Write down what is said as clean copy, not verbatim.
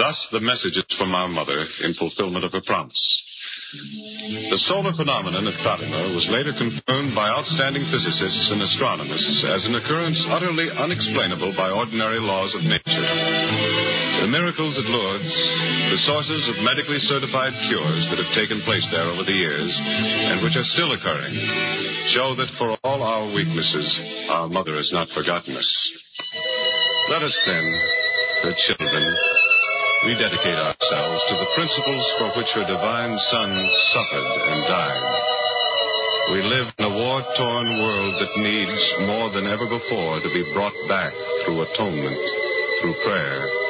Thus, the messages from our mother in fulfillment of her promise. The solar phenomenon at Fatima was later confirmed by outstanding physicists and astronomers as an occurrence utterly unexplainable by ordinary laws of nature. The miracles at Lourdes, the sources of medically certified cures that have taken place there over the years, and which are still occurring, show that for all our weaknesses, our mother has not forgotten us. Let us then, her children, rededicate ourselves to the principles for which her divine Son suffered and died. We live in a war-torn world that needs more than ever before to be brought back through atonement, through prayer,